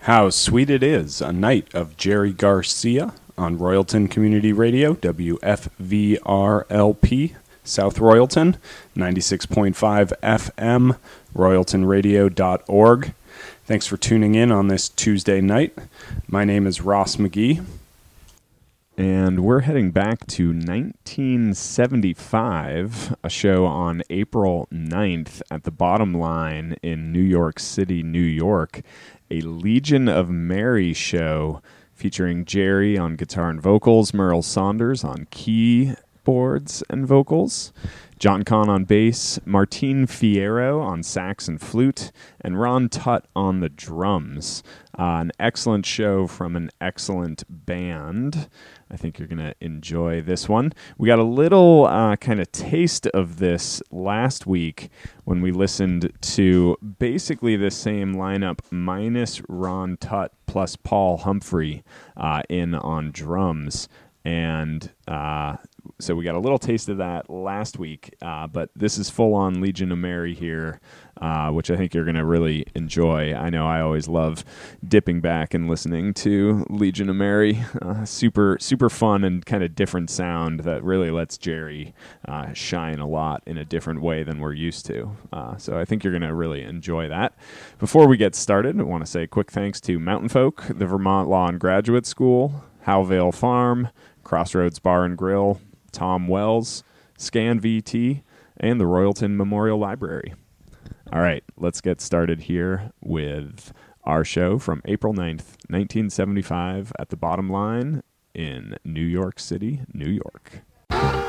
How Sweet It Is, a night of Jerry Garcia on Royalton Community Radio, WFVRLP, South Royalton, 96.5 FM, royaltonradio.org. Thanks for tuning in on this Tuesday night. My name is Ross McGee. And we're heading back to 1975, a show on April 9th at the Bottom Line in New York City, New York. A Legion of Mary show featuring Jerry on guitar and vocals, Merle Saunders on keyboards and vocals, John Kahn on bass, Martin Fierro on sax and flute, and Ron Tutt on the drums. An excellent show from an excellent band. I think you're going to enjoy this one. We got a little kind of taste of this last week when we listened to basically the same lineup minus Ron Tutt plus Paul Humphrey in on drums. And so we got a little taste of that last week, but this is full-on Legion of Mary here, which I think you're going to really enjoy. I know I always love dipping back and listening to Legion of Mary. Super fun and kind of different sound that really lets Jerry shine a lot in a different way than we're used to. So I think you're going to really enjoy that. Before we get started, I want to say a quick thanks to Mountain Folk, the Vermont Law and Graduate School, Howvale Farm, Crossroads Bar and Grill, Tom Wells, Scan VT, and the Royalton Memorial Library. All right, let's get started here with our show from April 9th, 1975 at the Bottom Line in New York City, New York.